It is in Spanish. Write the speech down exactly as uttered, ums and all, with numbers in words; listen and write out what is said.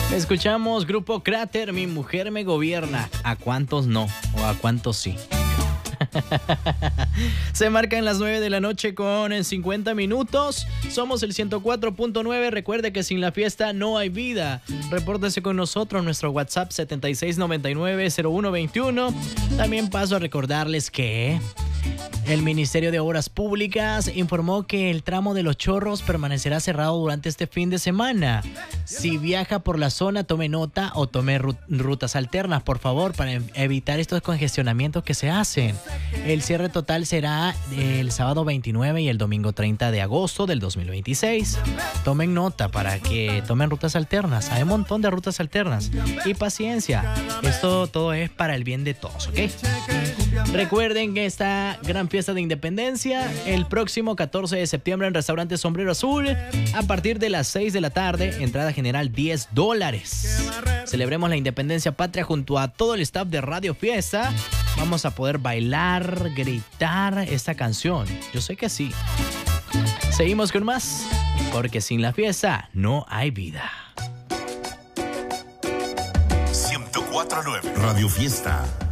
Escuchamos Grupo Cráter, Mi Mujer Me Gobierna. ¿A cuántos no? ¿O a cuántos sí? Se marcan las nueve de la noche con cincuenta minutos. Somos el ciento cuatro punto nueve. Recuerde que sin la fiesta no hay vida. Repórtese con nosotros, nuestro WhatsApp setenta y seis noventa y nueve cero uno veintiuno. También paso a recordarles que el Ministerio de Obras Públicas informó que el tramo de Los Chorros permanecerá cerrado durante este fin de semana. Si viaja por la zona, tome nota o tome rutas alternas, por favor, para evitar estos congestionamientos que se hacen. El cierre total será el sábado veintinueve y el domingo treinta de agosto del dos mil veintiséis. Tomen nota para que tomen rutas alternas. Hay un montón de rutas alternas. Y paciencia, esto todo es para el bien de todos, ¿ok? Recuerden que esta gran fiesta de independencia el próximo catorce de septiembre en Restaurante Sombrero Azul a partir de las seis de la tarde, entrada general diez dólares. Celebremos la independencia patria junto a todo el staff de Radio Fiesta. Vamos a poder bailar, gritar esta canción. Yo sé que sí. Seguimos con más, porque sin la fiesta no hay vida. ciento cuatro punto nueve Radio Fiesta.